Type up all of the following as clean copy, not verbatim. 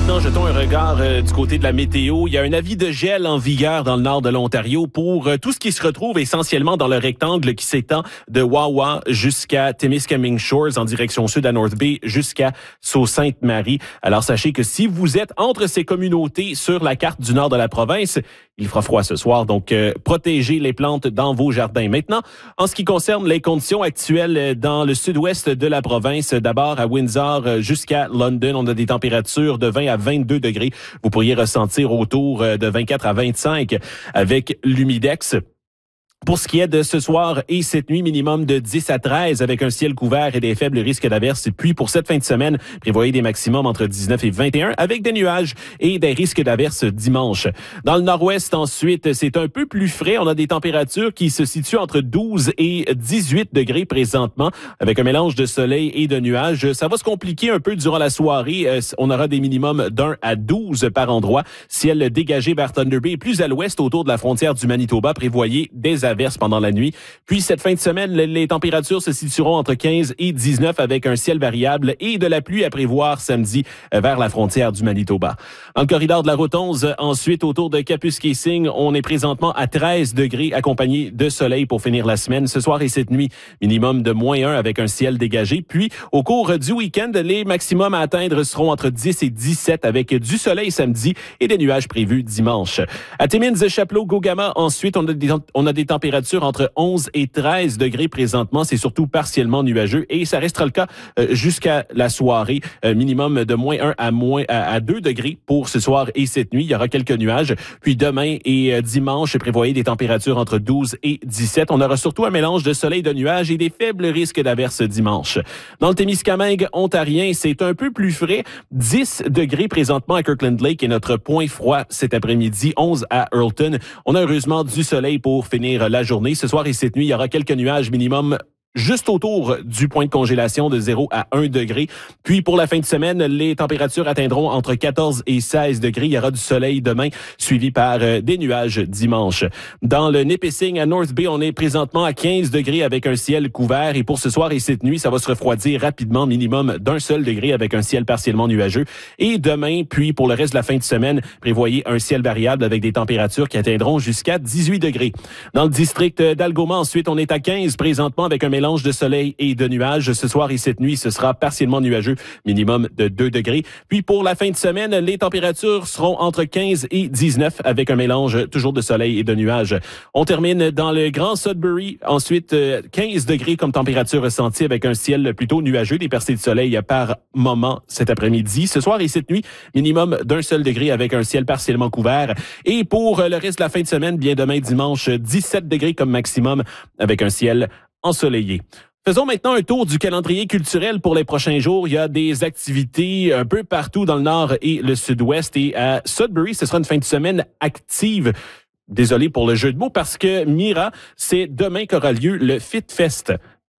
Maintenant, jetons un regard du côté de la météo. Il y a un avis de gel en vigueur dans le nord de l'Ontario pour tout ce qui se retrouve essentiellement dans le rectangle qui s'étend de Wawa jusqu'à Temiskaming Shores en direction sud à North Bay jusqu'à Sault-Sainte-Marie. Alors, sachez que si vous êtes entre ces communautés sur la carte du nord de la province, il fera froid ce soir, donc protégez les plantes dans vos jardins. Maintenant, en ce qui concerne les conditions actuelles dans le sud-ouest de la province, d'abord à Windsor jusqu'à London, on a des températures de 20 à 22 degrés. Vous pourriez ressentir autour de 24 à 25 avec l'humidex. Pour ce qui est de ce soir et cette nuit, minimum de 10 à 13 avec un ciel couvert et des faibles risques d'averses. Puis pour cette fin de semaine, prévoyez des maximums entre 19 et 21 avec des nuages et des risques d'averses dimanche. Dans le nord-ouest, ensuite, c'est un peu plus frais. On a des températures qui se situent entre 12 et 18 degrés présentement avec un mélange de soleil et de nuages. Ça va se compliquer un peu durant la soirée. On aura des minimums d'1 à 12 par endroit. Ciel dégagé vers Thunder Bay. Plus à l'ouest, autour de la frontière du Manitoba, prévoyez des averses pendant la nuit. Puis cette fin de semaine, les températures se situeront entre 15 et 19 avec un ciel variable et de la pluie à prévoir samedi vers la frontière du Manitoba. Dans le corridor de la route 11, ensuite autour de Kapuskasing, on est présentement à 13 degrés accompagné de soleil pour finir la semaine. Ce soir et cette nuit, minimum de -1 avec un ciel dégagé. Puis au cours du week-end, les maximums à atteindre seront entre 10 et 17 avec du soleil samedi et des nuages prévus dimanche. À Timmins, Chapleau, Gogama, ensuite, on a des températures entre 11 et 13 degrés présentement. C'est surtout partiellement nuageux et ça restera le cas jusqu'à la soirée. Minimum de -1 à 2 degrés pour ce soir et cette nuit. Il y aura quelques nuages. Puis demain et dimanche, prévoyez des températures entre 12 et 17. On aura surtout un mélange de soleil, de nuages et des faibles risques d'averses dimanche. Dans le Témiscamingue ontarien, c'est un peu plus frais. 10 degrés présentement à Kirkland Lake et notre point froid cet après-midi, 11 à Earlton. On a heureusement du soleil pour finir la journée. Ce soir et cette nuit, il y aura quelques nuages minimum juste autour du point de congélation de 0 à 1 degré. Puis pour la fin de semaine, les températures atteindront entre 14 et 16 degrés. Il y aura du soleil demain, suivi par des nuages dimanche. Dans le Nipissing, à North Bay, on est présentement à 15 degrés avec un ciel couvert. Et pour ce soir et cette nuit, ça va se refroidir rapidement, minimum d'1 seul degré avec un ciel partiellement nuageux. Et demain, puis pour le reste de la fin de semaine, prévoyez un ciel variable avec des températures qui atteindront jusqu'à 18 degrés. Dans le district d'Algoma, ensuite, on est à 15 présentement avec un mélange de soleil et de nuages. Ce soir et cette nuit, ce sera partiellement nuageux, minimum de 2 degrés. Puis pour la fin de semaine, les températures seront entre 15 et 19 avec un mélange toujours de soleil et de nuages. On termine dans le Grand Sudbury. Ensuite, 15 degrés comme température ressentie avec un ciel plutôt nuageux, des percées de soleil par moment cet après-midi. Ce soir et cette nuit, minimum d'1 seul degré avec un ciel partiellement couvert. Et pour le reste de la fin de semaine, bien demain dimanche, 17 degrés comme maximum avec un ciel ensoleillé. Faisons maintenant un tour du calendrier culturel pour les prochains jours. Il y a des activités un peu partout dans le nord et le sud-ouest. Et à Sudbury, ce sera une fin de semaine active. Désolé pour le jeu de mots, parce que Mira, c'est demain qu'aura lieu le Fit Fest.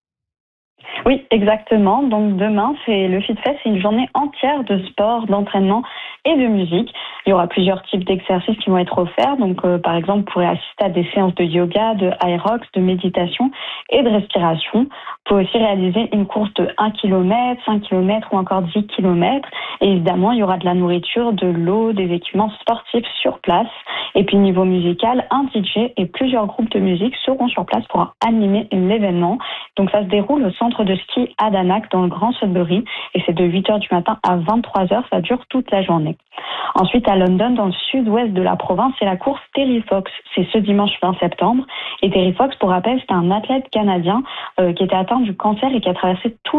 Oui, exactement. Donc demain, c'est le Fit Fest, c'est une journée entière de sport, d'entraînement et de musique. Il y aura plusieurs types d'exercices qui vont être offerts. Donc par exemple, vous pourrez assister à des séances de yoga, de high rocks, de méditation et de respiration. Vous pouvez aussi réaliser une course de 1 km, 5 km ou encore 10 km. Et évidemment, il y aura de la nourriture, de l'eau, des équipements sportifs sur place. Et puis niveau musical, un DJ et plusieurs groupes de musique seront sur place pour animer l'événement. Donc ça se déroule au centre de ski Adanac dans le Grand Sudbury et c'est de 8h du matin à 23h, ça dure toute la journée. Ensuite à London, dans le sud-ouest de la province, c'est la course Terry Fox. C'est ce dimanche 20 septembre. Et Terry Fox, pour rappel, c'est un athlète canadien qui était atteint du cancer et qui a traversé tout